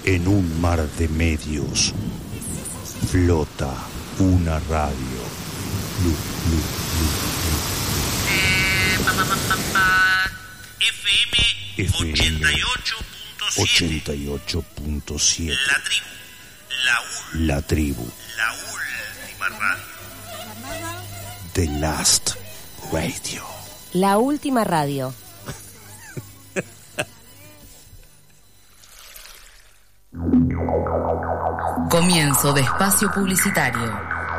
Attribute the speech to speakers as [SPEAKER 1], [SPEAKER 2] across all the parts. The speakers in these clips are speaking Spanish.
[SPEAKER 1] En un mar de medios flota una radio. FM 88.7. La tribu. La última radio. The Last Radio.
[SPEAKER 2] La última radio.
[SPEAKER 3] Comienzo de espacio publicitario.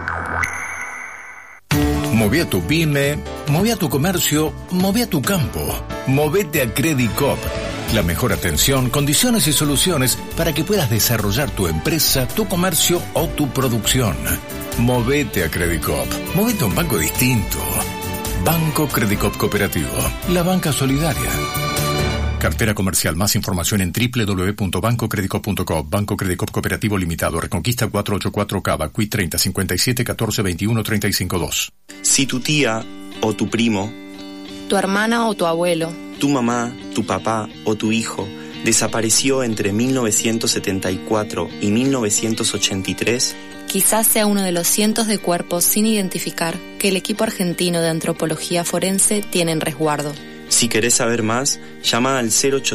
[SPEAKER 4] Moví a tu pyme, moví a tu comercio, moví a tu campo. Movete a Credit Coop. La mejor atención, condiciones y soluciones para que puedas desarrollar tu empresa, tu comercio o tu producción. Movete a Credit Coop. Movete a un banco distinto. Banco Credit Coop Cooperativo. La banca solidaria. Cartera comercial. Más información en www.bancocreditcoop.com. Banco Credit Coop Cooperativo Limitado. Reconquista 484 Cava. Cuit 30 57 14 21 35 2.
[SPEAKER 5] Si tu tía o tu primo,
[SPEAKER 6] tu hermana o tu abuelo,
[SPEAKER 5] tu mamá, tu papá o tu hijo desapareció entre 1974 y 1983,
[SPEAKER 6] quizás sea uno de los cientos de cuerpos sin identificar que el equipo argentino de antropología forense tiene en resguardo.
[SPEAKER 5] Si querés saber más, llama al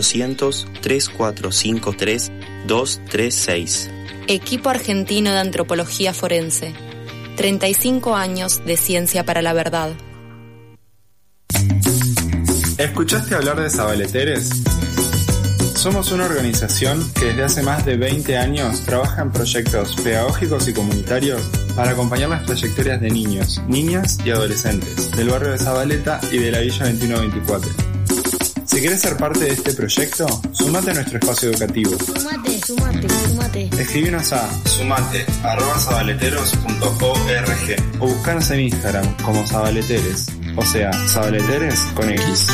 [SPEAKER 5] 0800-3453-236.
[SPEAKER 6] Equipo argentino de antropología forense. 35 años de ciencia para la verdad.
[SPEAKER 7] ¿Escuchaste hablar de Sabaleteres? Somos una organización que desde hace más de 20 años trabaja en proyectos pedagógicos y comunitarios para acompañar las trayectorias de niños, niñas y adolescentes del barrio de Zabaleta y de la Villa 2124. Si quieres ser parte de este proyecto, sumate a nuestro espacio educativo. Sumate. Escríbenos a sumate@zabaleteros.org o buscanos en Instagram como Zabaleteres, o sea, Zabaleteres con X.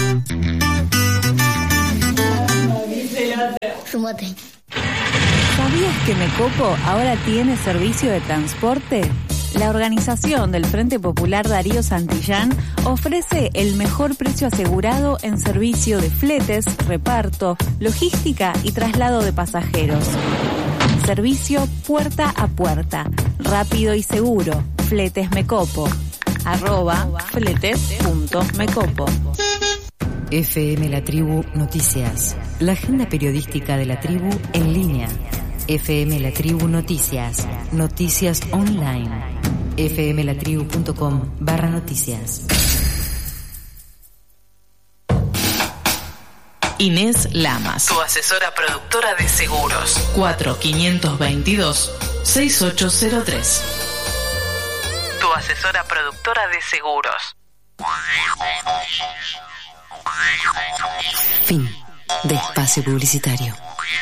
[SPEAKER 2] Sumate. ¿Sabías que Mecopo ahora tiene servicio de transporte? La organización del Frente Popular Darío Santillán ofrece el mejor precio asegurado en servicio de fletes, reparto, logística y traslado de pasajeros. Servicio puerta a puerta, rápido y seguro. Fletes Mecopo. @fletes.mecopo.
[SPEAKER 3] FM La Tribu Noticias. La agenda periodística de la tribu en línea. FM La Tribu Noticias. Noticias online. fmlatribu.com/noticias. Inés Lamas, tu asesora productora de seguros. 4522-6803. Tu asesora productora de seguros. Fin de espacio publicitario.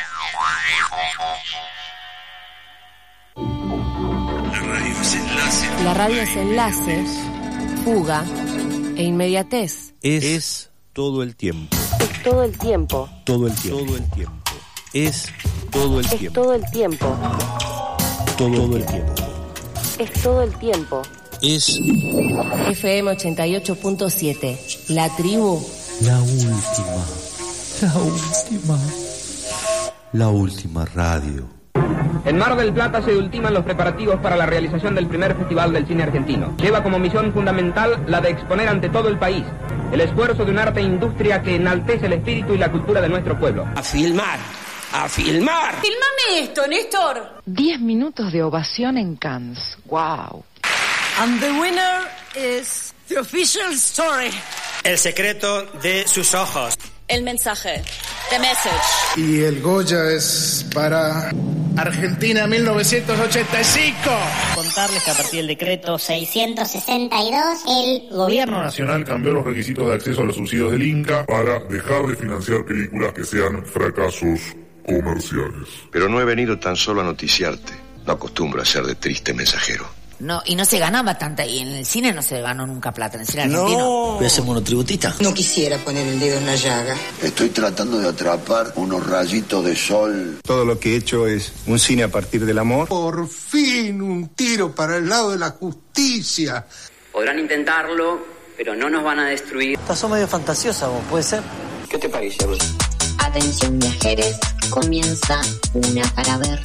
[SPEAKER 2] La radio es enlace, fuga e inmediatez.
[SPEAKER 1] Es todo el tiempo.
[SPEAKER 2] Es todo el tiempo.
[SPEAKER 1] Todo el tiempo. Todo el tiempo. Es todo el
[SPEAKER 2] Es
[SPEAKER 1] tiempo.
[SPEAKER 2] todo el tiempo.
[SPEAKER 1] Todo el tiempo.
[SPEAKER 2] Es todo el tiempo.
[SPEAKER 1] Es
[SPEAKER 2] FM 88.7. La tribu.
[SPEAKER 1] la última. La última. La última radio.
[SPEAKER 8] En Mar del Plata se ultiman los preparativos para la realización del primer Festival del Cine Argentino. Lleva como misión fundamental la de exponer ante todo el país el esfuerzo de un arte e industria que enaltece el espíritu y la cultura de nuestro pueblo.
[SPEAKER 9] ¡A filmar! ¡A filmar!
[SPEAKER 10] ¡Filmame esto, Néstor!
[SPEAKER 3] 10 minutos de ovación en Cannes. ¡Wow!
[SPEAKER 10] And the winner is the official story.
[SPEAKER 9] El secreto de sus ojos.
[SPEAKER 10] El mensaje. The message.
[SPEAKER 11] Y el Goya es para Argentina 1985.
[SPEAKER 12] Contarles que a partir del decreto 662,
[SPEAKER 13] el Gobierno Nacional cambió los requisitos de acceso a los subsidios del Inca para dejar de financiar películas que sean fracasos comerciales.
[SPEAKER 14] Pero no he venido tan solo a noticiarte. No acostumbro a ser de triste mensajero.
[SPEAKER 15] No, y no se ganaba tanta, y en el cine no se ganó nunca plata, en el cine argentino.
[SPEAKER 9] ¿Voy a ser monotributista?
[SPEAKER 16] No quisiera poner el dedo en la llaga.
[SPEAKER 14] Estoy tratando de atrapar unos rayitos de sol.
[SPEAKER 17] Todo lo que he hecho es un cine a partir del amor.
[SPEAKER 11] Por fin un tiro para el lado de la justicia.
[SPEAKER 18] Podrán intentarlo, pero no nos van a destruir.
[SPEAKER 9] Estás medio fantasiosa vos, ¿puede ser?
[SPEAKER 18] ¿Qué te parece vos?
[SPEAKER 6] A
[SPEAKER 18] Atención viajeros, comienza Una para Ver.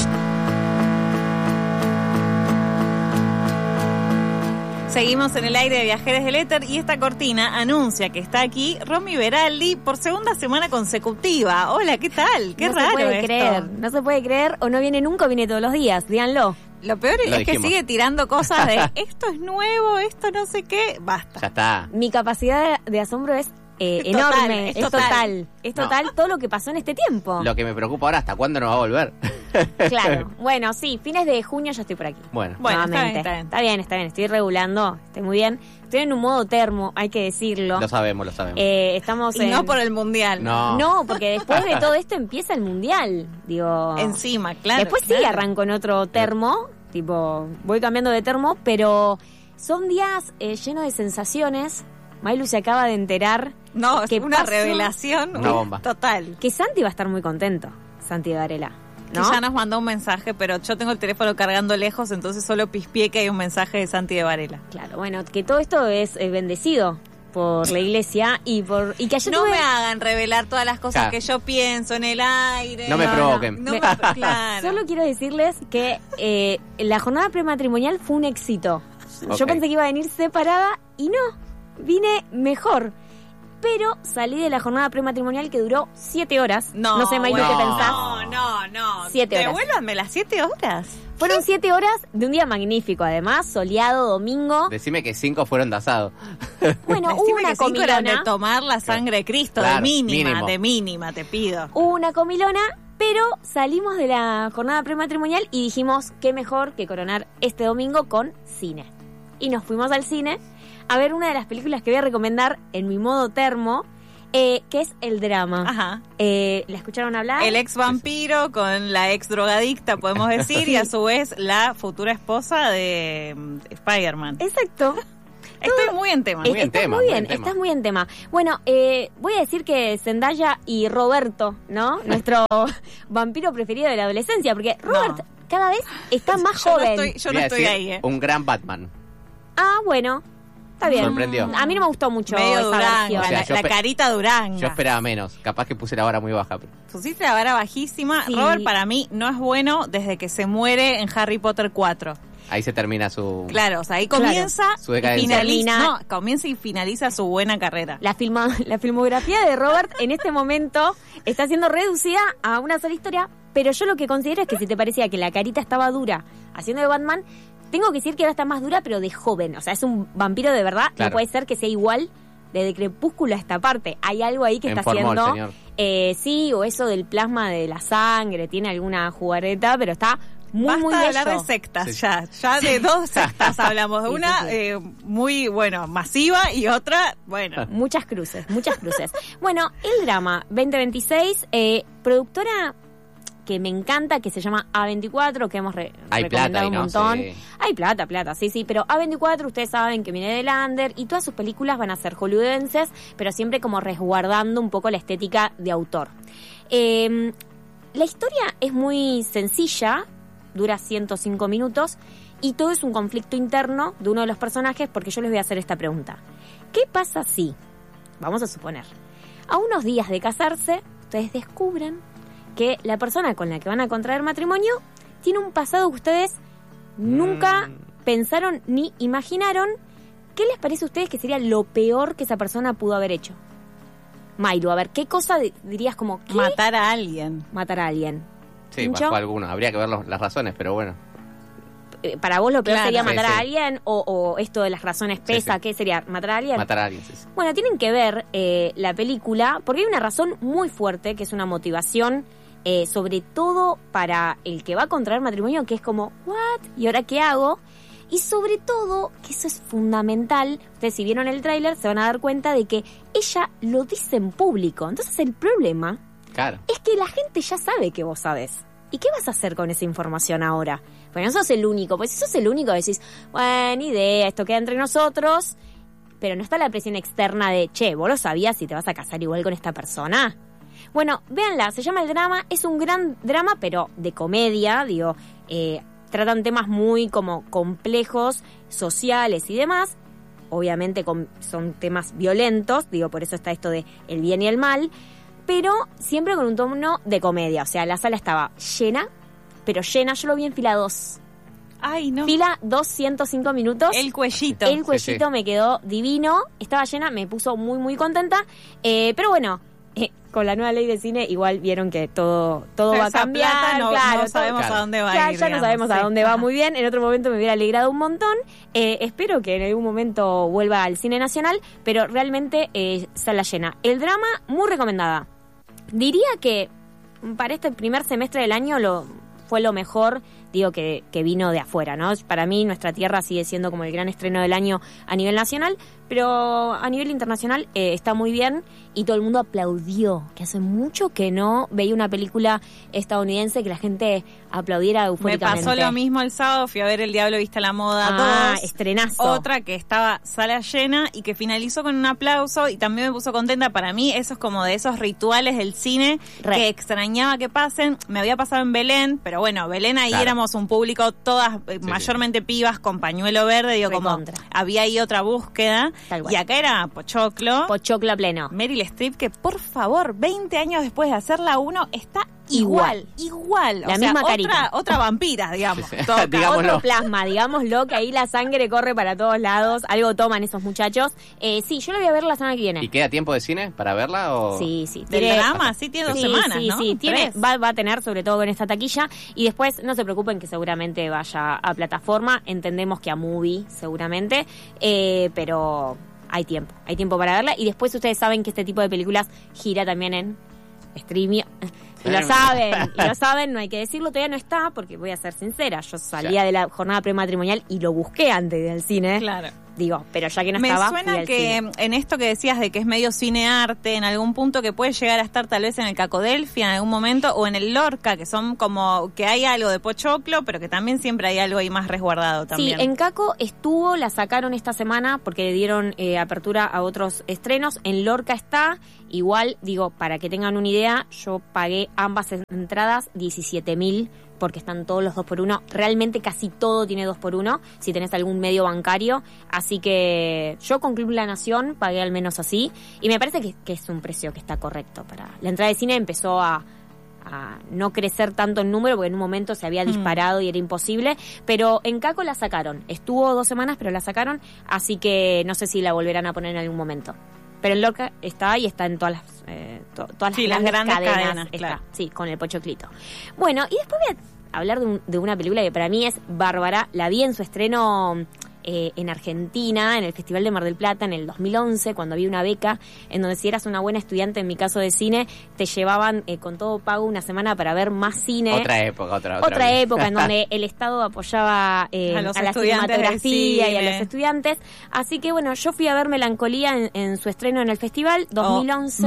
[SPEAKER 2] Seguimos en el aire de Viajeros del Éter y esta cortina anuncia que está aquí Romy Beraldi por segunda semana consecutiva. Hola, ¿qué tal? Qué raro esto.
[SPEAKER 19] No se puede creer, o no viene nunca o viene todos los días, díganlo.
[SPEAKER 2] Lo peor es que sigue tirando cosas de esto es nuevo, esto no sé qué, basta.
[SPEAKER 20] Ya está.
[SPEAKER 19] Mi capacidad de asombro es enorme, es total todo lo que pasó en este tiempo.
[SPEAKER 20] Lo que me preocupa ahora, ¿hasta cuándo nos va a volver?
[SPEAKER 19] Claro, bueno, sí, fines de junio ya estoy por aquí.
[SPEAKER 20] Bueno,
[SPEAKER 19] está bien, estoy regulando, estoy muy bien. Estoy en un modo termo, hay que decirlo.
[SPEAKER 20] Lo sabemos.
[SPEAKER 19] Estamos
[SPEAKER 2] y no por el Mundial.
[SPEAKER 19] No, porque después de todo esto empieza el Mundial, digo.
[SPEAKER 2] Encima, claro.
[SPEAKER 19] Después sí arranco en otro termo, tipo, voy cambiando de termo, pero son días llenos de sensaciones. Mailu se acaba de enterar.
[SPEAKER 2] No, es una revelación.
[SPEAKER 20] Una bomba.
[SPEAKER 2] Total.
[SPEAKER 19] Que Santi va a estar muy contento, Santi Varela. ¿No?
[SPEAKER 2] Que ya nos mandó un mensaje, pero yo tengo el teléfono cargando lejos, entonces solo pispié que hay un mensaje de Santi de Varela.
[SPEAKER 19] Claro, bueno, que todo esto es bendecido por la iglesia y que ayer
[SPEAKER 2] no me hagan revelar todas las cosas que yo pienso en el aire.
[SPEAKER 20] No me provoquen.
[SPEAKER 2] Claro.
[SPEAKER 19] Solo quiero decirles que la jornada prematrimonial fue un éxito.
[SPEAKER 20] Okay.
[SPEAKER 19] Yo pensé que iba a venir separada y no, vine mejor. Pero salí de la jornada prematrimonial que duró 7 horas. No sé, Mailu, ¿qué pensás?
[SPEAKER 2] No.
[SPEAKER 19] 7 horas.
[SPEAKER 2] Devuélvanme las 7 horas.
[SPEAKER 19] Fueron 7 horas de un día magnífico, además, soleado, domingo.
[SPEAKER 20] Decime que 5 fueron de asado.
[SPEAKER 19] Bueno, hubo una comilona.
[SPEAKER 2] De tomar la sangre de Cristo, claro, de mínima, te pido.
[SPEAKER 19] Hubo una comilona, pero salimos de la jornada prematrimonial y dijimos, qué mejor que coronar este domingo con cine. Y nos fuimos al cine a ver una de las películas que voy a recomendar en mi modo termo, que es el drama.
[SPEAKER 2] Ajá.
[SPEAKER 19] ¿La escucharon hablar?
[SPEAKER 2] El ex vampiro con la ex drogadicta, podemos decir, y a su vez la futura esposa de Spider-Man.
[SPEAKER 19] Exacto.
[SPEAKER 2] Estoy muy en tema.
[SPEAKER 19] Estás muy en tema. Bueno, voy a decir que Zendaya y Roberto, ¿no? Nuestro vampiro preferido de la adolescencia, porque Robert cada vez está más joven.
[SPEAKER 2] Yo no estoy ahí,
[SPEAKER 20] Un gran Batman.
[SPEAKER 19] Ah, bueno. Está bien.
[SPEAKER 20] Sorprendió.
[SPEAKER 19] A mí no me gustó mucho
[SPEAKER 2] medio
[SPEAKER 19] esa
[SPEAKER 2] Duranga,
[SPEAKER 19] versión.
[SPEAKER 2] la carita Duranga.
[SPEAKER 20] Yo esperaba menos. Capaz que puse la vara muy baja. Pero...
[SPEAKER 2] Pusiste la vara bajísima. Sí. Robert para mí no es bueno desde que se muere en Harry Potter 4.
[SPEAKER 20] Ahí se termina su...
[SPEAKER 2] Claro, o sea, ahí comienza
[SPEAKER 20] su decadencia.
[SPEAKER 2] Comienza y finaliza su buena carrera.
[SPEAKER 19] La filmografía de Robert en este momento está siendo reducida a una sola historia, pero yo lo que considero es que si te parecía que la carita estaba dura haciendo de Batman, tengo que decir que ahora está más dura, pero de joven. O sea, es un vampiro de verdad. Claro. No puede ser que sea igual desde Crepúsculo a esta parte. Hay algo ahí que está haciendo. Sí, o eso del plasma de la sangre. Tiene alguna jugarreta, pero está muy bello.
[SPEAKER 2] Basta hablar de sectas, sí. Ya de 2 sectas hablamos. De una muy, masiva y otra,
[SPEAKER 19] Muchas cruces. Bueno, el drama 2026, productora que me encanta, que se llama A24, que hemos recomendado un montón. Sí. Hay plata, sí, pero A24 ustedes saben que viene de Lander y todas sus películas van a ser hollywoodenses, pero siempre como resguardando un poco la estética de autor. La historia es muy sencilla, dura 105 minutos y todo es un conflicto interno de uno de los personajes, porque yo les voy a hacer esta pregunta. ¿Qué pasa si, vamos a suponer, a unos días de casarse, ustedes descubren que la persona con la que van a contraer matrimonio tiene un pasado que ustedes nunca pensaron ni imaginaron? ¿Qué les parece a ustedes que sería lo peor que esa persona pudo haber hecho? Mailu, a ver, ¿qué cosa dirías como ¿qué?
[SPEAKER 2] Matar a alguien.
[SPEAKER 20] Sí, bajo alguno. Habría que ver las razones, pero bueno.
[SPEAKER 19] ¿Para vos lo peor sería matar a alguien? O esto de las razones pesa? Sí. ¿Qué sería? ¿Matar a alguien?
[SPEAKER 20] Matar a alguien, sí.
[SPEAKER 19] Bueno, tienen que ver la película, porque hay una razón muy fuerte, que es una motivación, sobre todo para el que va a contraer matrimonio, que es como, ¿what? ¿Y ahora qué hago? Y sobre todo, que eso es fundamental, ustedes si vieron el tráiler se van a dar cuenta de que ella lo dice en público. Entonces el problema es que la gente ya sabe que vos sabés. ¿Y qué vas a hacer con esa información ahora? Pues no sos el único. Pues si sos el único decís, buena idea, esto queda entre nosotros, pero no está la presión externa de, che, ¿vos lo sabías si te vas a casar igual con esta persona? Bueno, véanla, se llama El Drama, es un gran drama, pero de comedia, tratan temas muy como complejos, sociales y demás. Obviamente son temas violentos, por eso está esto de el bien y el mal. pero siempre con un tono de comedia. O sea, la sala estaba llena, pero llena. Yo lo vi en fila 2.
[SPEAKER 14] Ay, no.
[SPEAKER 19] Fila 205 minutos.
[SPEAKER 14] El cuellito.
[SPEAKER 19] El cuellito me quedó divino. Estaba llena, me puso muy, muy contenta. Pero bueno, con la nueva ley de cine igual vieron que todo va a cambiar.
[SPEAKER 14] No sabemos a dónde va a ir.
[SPEAKER 19] Ya no sabemos a dónde va muy bien. En otro momento me hubiera alegrado un montón. Espero que en algún momento vuelva al cine nacional, pero realmente sala llena. El drama, muy recomendada. Diría que para este primer semestre del año fue lo mejor, digo, que vino de afuera, ¿no? Para mí Nuestra Tierra sigue siendo como el gran estreno del año a nivel nacional, pero a nivel internacional está muy bien y todo el mundo aplaudió, que hace mucho que no veía una película estadounidense que la gente aplaudiera eufóricamente.
[SPEAKER 14] Me pasó lo mismo el sábado, fui a ver El Diablo Viste a la Moda 2.
[SPEAKER 19] Estrenazo.
[SPEAKER 14] Otra que estaba sala llena y que finalizó con un aplauso y también me puso contenta. Para mí eso es como de esos rituales del cine que extrañaba que pasen. Me había pasado en Belén, pero bueno, Belén ahí éramos un público todas mayormente pibas con pañuelo verde, digo, como había ahí otra búsqueda. Y acá era pochoclo
[SPEAKER 19] a pleno.
[SPEAKER 14] Meryl Streep, que por favor, 20 años después de hacer la 1, está igual.
[SPEAKER 19] La misma carita.
[SPEAKER 14] Otra vampira, digamos.
[SPEAKER 19] Otro plasma, digámoslo, que ahí la sangre corre para todos lados. Algo toman esos muchachos. Sí, yo la voy a ver la semana que viene.
[SPEAKER 20] ¿Y queda tiempo de cine para verla? O...
[SPEAKER 19] Sí.
[SPEAKER 14] ¿Del drama? Sí, tiene 2 semanas, ¿no?
[SPEAKER 19] Sí, va a tener, sobre todo con esta taquilla. Y después, no se preocupen que seguramente vaya a plataforma. Entendemos que a Movie, seguramente. Pero hay tiempo para verla. Y después ustedes saben que este tipo de películas gira también en streaming. Y lo saben, no hay que decirlo, todavía no está, porque voy a ser sincera, yo salía de la jornada prematrimonial y lo busqué antes del cine.
[SPEAKER 14] Claro.
[SPEAKER 19] Digo, pero ya que no estaba,
[SPEAKER 14] me suena que cine. En esto que decías de que es medio cine-arte, en algún punto que puede llegar a estar tal vez en el Cacodelfia en algún momento, o en el Lorca, que son como que hay algo de pochoclo, pero que también siempre hay algo ahí más resguardado también.
[SPEAKER 19] Sí, en Caco la sacaron esta semana porque le dieron apertura a otros estrenos. En Lorca está, igual, digo, para que tengan una idea, yo pagué ambas entradas 17.000 porque están todos los 2x1. Realmente casi todo tiene 2x1, si tenés algún medio bancario. Así que yo con Club La Nación pagué al menos así. Y me parece que es un precio que está correcto. La entrada de cine empezó a no crecer tanto en número, porque en un momento se había disparado y era imposible. Pero en Caco la sacaron. Estuvo 2 semanas, pero la sacaron. Así que no sé si la volverán a poner en algún momento. Pero en Lorca está y está en todas las grandes cadenas. Claro. Sí, con el pochoclito. Bueno, y después voy a hablar de una película que para mí es bárbara. La vi en su estreno en Argentina, en el Festival de Mar del Plata, en el 2011, cuando había una beca, en donde si eras una buena estudiante, en mi caso de cine, te llevaban con todo pago una semana para ver más cine.
[SPEAKER 20] Otra época
[SPEAKER 19] en donde el Estado apoyaba a la cinematografía y a los estudiantes. Así que bueno, yo fui a ver Melancolía en su estreno en el festival 2011.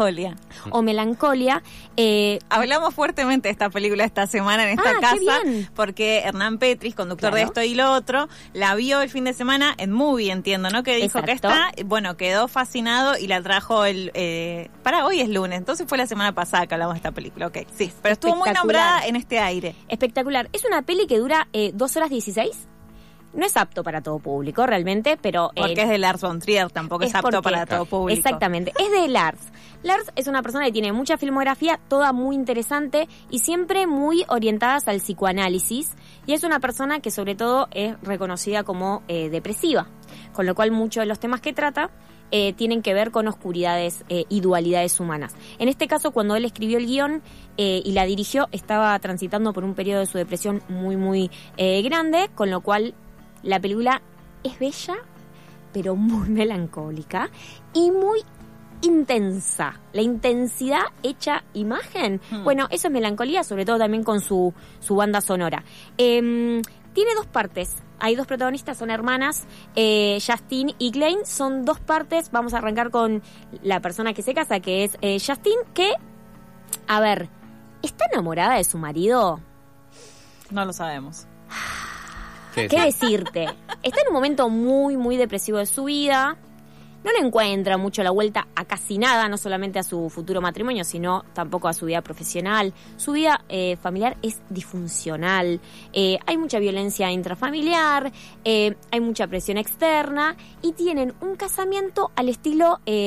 [SPEAKER 19] Melancolía.
[SPEAKER 14] Hablamos fuertemente de esta película esta semana en esta casa, porque Hernán Petris, conductor de Esto y lo Otro, la vio el fin de semana en Movie, entiendo, ¿no? Que dijo que quedó fascinado y la trajo hoy es lunes, entonces fue la semana pasada que hablamos de esta película, sí, pero estuvo muy nombrada en este aire.
[SPEAKER 19] Espectacular. Es una peli que dura 2 horas 16. No es apto para todo público, realmente, pero...
[SPEAKER 14] Porque es de Lars von Trier, tampoco es apto para todo público.
[SPEAKER 19] Exactamente, es de Lars. Lars es una persona que tiene mucha filmografía, toda muy interesante y siempre muy orientadas al psicoanálisis. Y es una persona que sobre todo es reconocida como depresiva, con lo cual muchos de los temas que trata tienen que ver con oscuridades y dualidades humanas. En este caso, cuando él escribió el guión y la dirigió, estaba transitando por un periodo de su depresión muy, muy grande, con lo cual la película es bella, pero muy melancólica y muy intensa. La intensidad hecha imagen. Bueno, eso es Melancolía, sobre todo también con su banda sonora. Tiene 2 partes. Hay 2 protagonistas, son hermanas, Justine y Glenn. Son 2 partes. Vamos a arrancar con la persona que se casa, que es Justine, que, a ver, ¿está enamorada de su marido?
[SPEAKER 14] No lo sabemos.
[SPEAKER 19] ¿Qué decirte? Está en un momento muy, muy depresivo de su vida. No le encuentra mucho la vuelta a casi nada, no solamente a su futuro matrimonio, sino tampoco a su vida profesional. Su vida familiar es disfuncional. Hay mucha violencia intrafamiliar, hay mucha presión externa y tienen un casamiento al estilo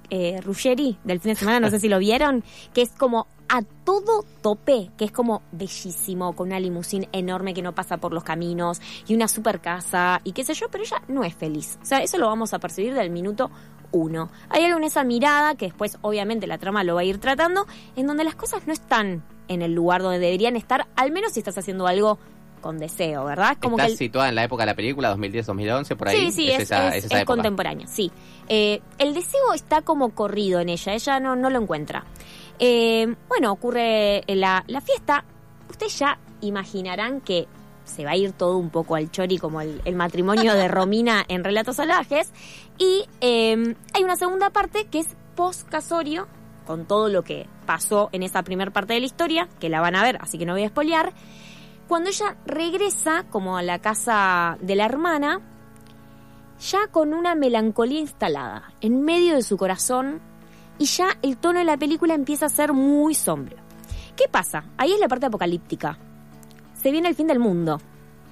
[SPEAKER 19] Ruggeri del fin de semana, no sé si lo vieron, que es como a todo tope, que es como bellísimo, con una limusín enorme que no pasa por los caminos y una super casa y qué sé yo, pero ella no es feliz. O sea, eso lo vamos a percibir del minuto 1. Hay algo en esa mirada que después obviamente la trama lo va a ir tratando, en donde las cosas no están en el lugar donde deberían estar, al menos si estás haciendo algo con deseo, ¿verdad? Como
[SPEAKER 20] ¿Estás
[SPEAKER 19] que
[SPEAKER 20] situada en la época de la película, 2010-2011, por ahí?
[SPEAKER 19] Sí, es contemporánea, sí. El deseo está como corrido en ella no lo encuentra. Bueno, ocurre la fiesta. Ustedes ya imaginarán que se va a ir todo un poco al chori como el matrimonio de Romina en Relatos Salvajes. Y hay una segunda parte que es post-casorio, con todo lo que pasó en esa primera parte de la historia, que la van a ver, así que no voy a spoilear. Cuando ella regresa como a la casa de la hermana, ya con una melancolía instalada en medio de su corazón, y ya el tono de la película empieza a ser muy sombrío. ¿Qué pasa? Ahí es la parte apocalíptica. Se viene el fin del mundo.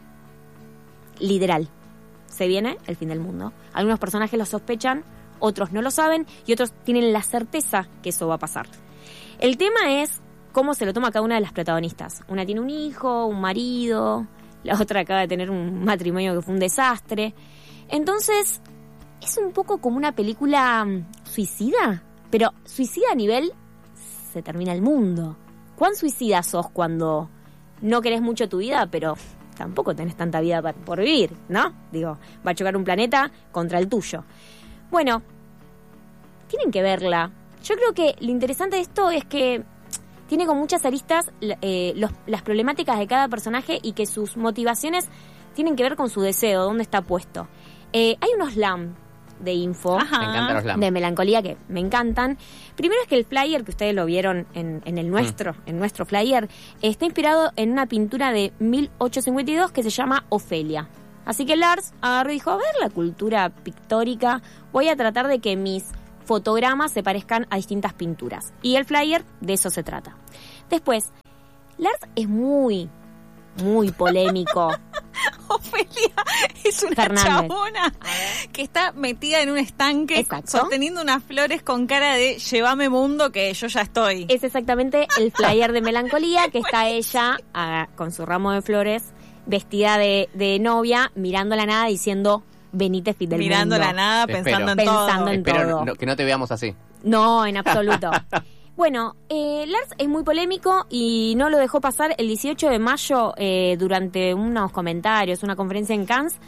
[SPEAKER 19] Literal. Se viene el fin del mundo. Algunos personajes lo sospechan, otros no lo saben y otros tienen la certeza que eso va a pasar. El tema es cómo se lo toma cada una de las protagonistas. Una tiene un hijo, un marido, la otra acaba de tener un matrimonio que fue un desastre. Entonces, es un poco como una película suicida, pero suicida a nivel se termina el mundo. ¿Cuán suicida sos cuando no querés mucho tu vida, pero tampoco tenés tanta vida por vivir, ¿no? Digo, va a chocar un planeta contra el tuyo. Bueno, tienen que verla. Yo creo que lo interesante de esto es que tiene con muchas aristas las problemáticas de cada personaje y que sus motivaciones tienen que ver con su deseo, dónde está puesto. Hay unos LAM de info,
[SPEAKER 20] me encantan los LAM,
[SPEAKER 19] de melancolía, que me encantan. Primero es que el flyer, que ustedes lo vieron en nuestro flyer, está inspirado en una pintura de 1852 que se llama Ofelia. Así que Lars agarró y dijo, a ver la cultura pictórica, voy a tratar de que mis fotogramas se parezcan a distintas pinturas. Y el flyer de eso se trata. Después, Lars es muy polémico.
[SPEAKER 14] Ofelia es una chabona que está metida en un estanque. Exacto. Sosteniendo unas flores con cara de llévame mundo que yo ya estoy.
[SPEAKER 19] Es exactamente el flyer de melancolía, que está ella con su ramo de flores, vestida de novia, mirando la nada diciendo venite fin del
[SPEAKER 14] mirando
[SPEAKER 19] mundo.
[SPEAKER 14] La nada, pensando en
[SPEAKER 20] todo.
[SPEAKER 14] No,
[SPEAKER 20] que no te veamos así.
[SPEAKER 19] No, en absoluto. Bueno, Lars es muy polémico y no lo dejó pasar el 18 de mayo durante unos comentarios, una conferencia en Cannes.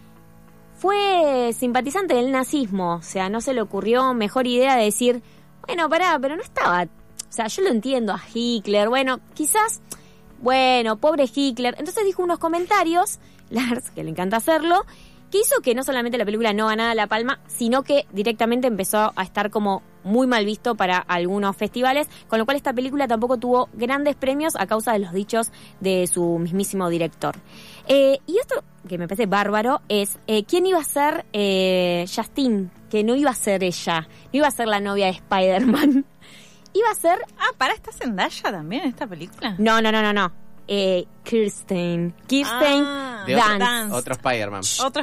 [SPEAKER 19] Fue simpatizante del nazismo, o sea, no se le ocurrió mejor idea de decir, bueno, pará, pero no estaba, o sea, yo lo entiendo a Hitler, bueno, quizás, bueno, pobre Hitler. Entonces dijo unos comentarios, Lars, que le encanta hacerlo, que hizo que no solamente la película no ganara la palma, sino que directamente empezó a estar como muy mal visto para algunos festivales, con lo cual esta película tampoco tuvo grandes premios a causa de los dichos de su mismísimo director. Y esto, que me parece bárbaro, es ¿quién iba a ser Justine? Que no iba a ser ella, no iba a ser la novia de Spider-Man. Iba a ser...
[SPEAKER 14] ¿está Zendaya también en esta película?
[SPEAKER 19] No. Kirsten Dunst.
[SPEAKER 20] Otro Spider-Man.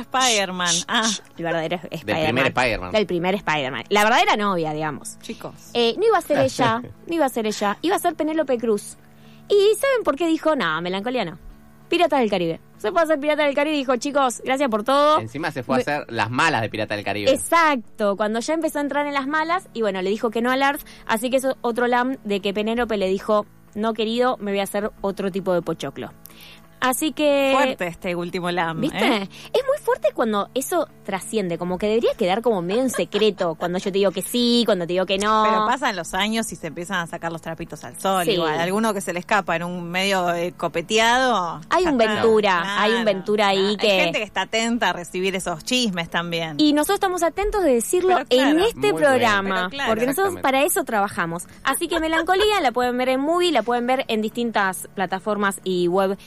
[SPEAKER 19] El verdadero Spider-Man.
[SPEAKER 20] Del primer Spider-Man.
[SPEAKER 19] Del primer Spider-Man. La verdadera novia, digamos.
[SPEAKER 14] Chicos.
[SPEAKER 19] No iba a ser ella, iba a ser Penélope Cruz. ¿Y saben por qué dijo? No, melancolía no. Piratas del Caribe. Se fue a hacer Piratas del Caribe y dijo, chicos, gracias por todo.
[SPEAKER 20] Encima se fue a hacer las malas de Piratas del Caribe.
[SPEAKER 19] Exacto, cuando ya empezó a entrar en las malas, y bueno, le dijo que no a Lars, así que es otro LAM de que Penélope le dijo, no querido, me voy a hacer otro tipo de pochoclo. Así que...
[SPEAKER 14] Fuerte este último LAM.
[SPEAKER 19] ¿Viste? Es muy fuerte cuando eso trasciende, como que debería quedar como medio en secreto, cuando yo te digo que sí, cuando te digo que no.
[SPEAKER 14] Pero pasan los años y se empiezan a sacar los trapitos al sol. Sí. Igual, alguno que se le escapa en un medio copeteado.
[SPEAKER 19] Hay un Ventura, ahí que...
[SPEAKER 14] Hay gente que está atenta a recibir esos chismes también.
[SPEAKER 19] Y nosotros estamos atentos de decirlo en este programa, porque nosotros para eso trabajamos. Así que Melancolía la pueden ver en Movie, la pueden ver en distintas plataformas y web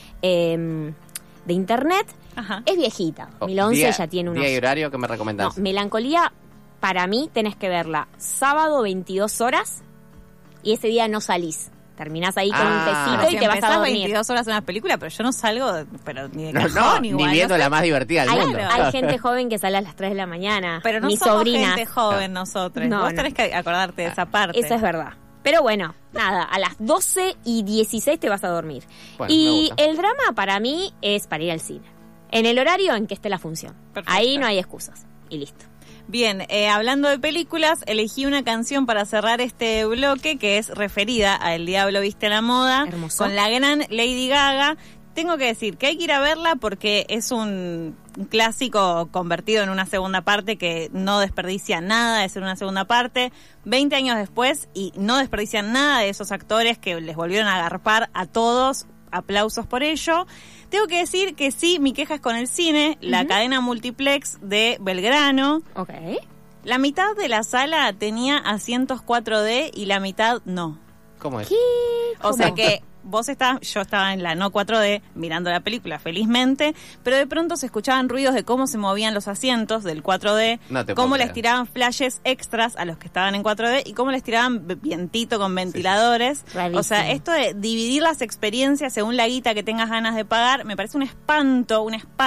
[SPEAKER 19] de internet. Ajá. Es viejita, 2011 ya tiene unos...
[SPEAKER 20] ¿Día y horario que me recomendás?
[SPEAKER 19] No, Melancolía, para mí tenés que verla sábado 22 horas y ese día no salís. Terminás ahí con un tecito y te vas a dormir.
[SPEAKER 14] 22 horas en una película, pero yo no salgo, pero ni de cajón,
[SPEAKER 20] ni viendo la más divertida del mundo.
[SPEAKER 19] Hay gente joven que sale a las 3 de la mañana.
[SPEAKER 14] Pero no
[SPEAKER 19] mis
[SPEAKER 14] somos
[SPEAKER 19] sobrinas.
[SPEAKER 14] gente joven nosotros. Vos tenés que acordarte de esa parte.
[SPEAKER 19] Eso es verdad. Pero bueno, nada, a las 12:16 te vas a dormir.
[SPEAKER 20] Bueno,
[SPEAKER 19] y el drama para mí es para ir al cine. En el horario en que esté la función. Perfecto. Ahí no hay excusas. Y listo.
[SPEAKER 14] Bien, hablando de películas, elegí una canción para cerrar este bloque que es referida a El Diablo Viste a la Moda.
[SPEAKER 19] Hermoso.
[SPEAKER 14] Con la gran Lady Gaga. Tengo que decir que hay que ir a verla porque es un clásico convertido en una segunda parte que no desperdicia nada de ser una segunda parte. 20 años después y no desperdician nada de esos actores que les volvieron a agarpar a todos. Aplausos por ello. Tengo que decir que sí, mi queja es con el cine, la cadena multiplex de Belgrano.
[SPEAKER 19] Ok.
[SPEAKER 14] La mitad de la sala tenía asientos 4D y la mitad no.
[SPEAKER 20] ¿Cómo es?
[SPEAKER 19] ¿Qué?
[SPEAKER 14] O sea que yo estaba en la no 4D mirando la película felizmente, pero de pronto se escuchaban ruidos de cómo se movían los asientos del 4D, cómo les tiraban flashes extras a los que estaban en 4D y cómo les tiraban vientito con ventiladores. Sí. O sea, esto de dividir las experiencias según la guita que tengas ganas de pagar, me parece un espanto,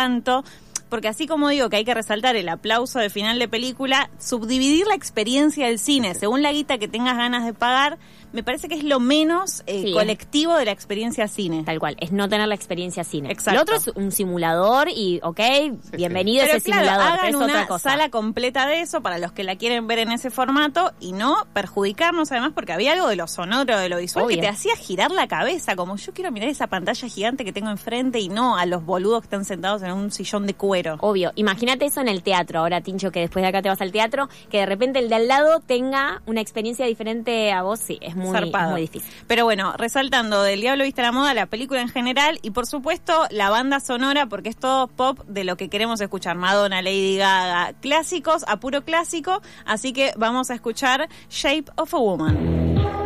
[SPEAKER 14] porque así como digo que hay que resaltar el aplauso de final de película, subdividir la experiencia del cine según la guita que tengas ganas de pagar, me parece que es lo menos colectivo de la experiencia cine.
[SPEAKER 19] Tal cual, es no tener la experiencia cine.
[SPEAKER 14] Exacto.
[SPEAKER 19] El otro es un simulador y, bienvenido a ese simulador.
[SPEAKER 14] Hagan
[SPEAKER 19] es
[SPEAKER 14] una
[SPEAKER 19] otra cosa.
[SPEAKER 14] sala completa de eso para los que la quieren ver en ese formato y no perjudicarnos además porque había algo de lo sonoro, de lo visual que te hacía girar la cabeza, como yo quiero mirar esa pantalla gigante que tengo enfrente y no a los boludos que están sentados en un sillón de cuero.
[SPEAKER 19] Obvio, imagínate eso en el teatro, ahora Tincho, que después de acá te vas al teatro, que de repente el de al lado tenga una experiencia diferente a vos, sí, es muy difícil.
[SPEAKER 14] Pero bueno, resaltando del Diablo Viste a la Moda, la película en general y por supuesto la banda sonora, porque es todo pop de lo que queremos escuchar. Madonna, Lady Gaga, clásicos a puro clásico, así que vamos a escuchar Shape of a Woman.